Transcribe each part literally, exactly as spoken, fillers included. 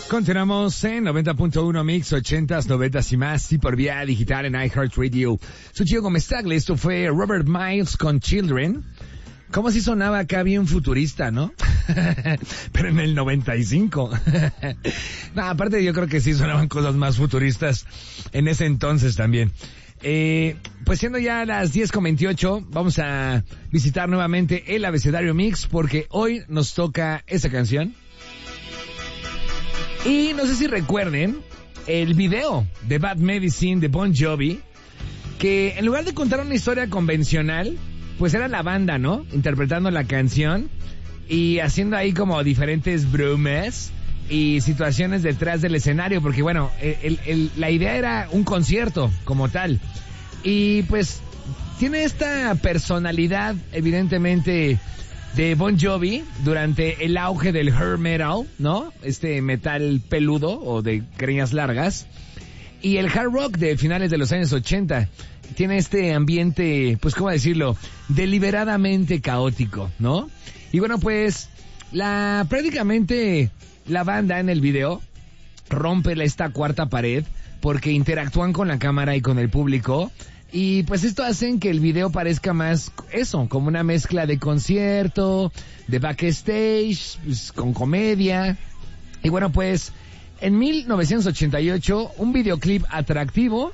Continuamos en noventa punto uno Mix, ochentas, noventas y más, y por vía digital en iHeartRadio. Soy Gio Gómez Tagle, esto fue Robert Miles con Children. ¿Cómo así sonaba acá bien futurista, no? Pero en el noventa y cinco. No, aparte yo creo que sí sonaban cosas más futuristas en ese entonces también. Eh, pues siendo ya las diez con veintiocho, vamos a visitar nuevamente el abecedario Mix porque hoy nos toca esa canción. Y no sé si recuerden el video de Bad Medicine de Bon Jovi, que en lugar de contar una historia convencional, pues era la banda, ¿no? Interpretando la canción y haciendo ahí como diferentes bromas y situaciones detrás del escenario, porque bueno, el, el, la idea era un concierto como tal. Y pues tiene esta personalidad evidentemente de Bon Jovi durante el auge del hair metal, ¿no? Este metal peludo o de greñas largas. Y el hard rock de finales de los años ochenta. Tiene este ambiente, pues cómo decirlo, deliberadamente caótico, ¿no? Y bueno, pues la prácticamente la banda en el video rompe esta cuarta pared porque interactúan con la cámara y con el público. Y pues esto hace que el video parezca más eso, como una mezcla de concierto, de backstage, pues, con comedia. Y bueno, pues en mil novecientos ochenta y ocho un videoclip atractivo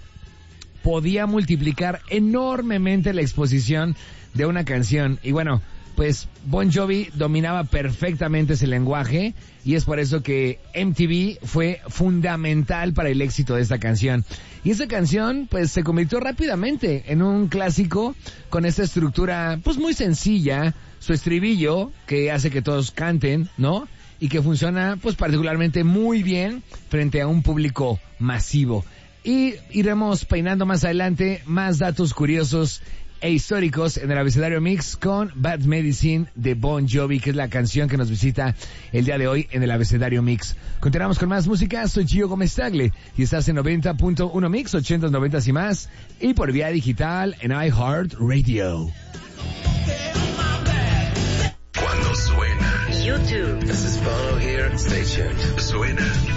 podía multiplicar enormemente la exposición de una canción. Y bueno, pues Bon Jovi dominaba perfectamente ese lenguaje y es por eso que M T V fue fundamental para el éxito de esta canción. Y esta canción pues se convirtió rápidamente en un clásico con esta estructura pues muy sencilla, su estribillo que hace que todos canten, ¿no? Y que funciona pues particularmente muy bien frente a un público masivo. Y iremos peinando más adelante más datos curiosos e históricos en el abecedario Mix con Bad Medicine de Bon Jovi, que es la canción que nos visita el día de hoy en el abecedario Mix. Continuamos con más música, soy Gio Gómez Tagle y estás en noventa punto uno Mix, ochentas, noventas y más, y por vía digital en iHeartRadio. Cuando suena YouTube. This is Bono here. Stay tuned. Suena